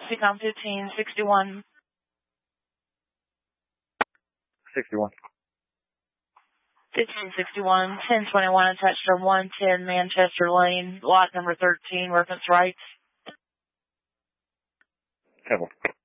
Seacom 1561. 61. 1561, 1021 attached to 110 Manchester Lane, lot number 13, reference rights. 10.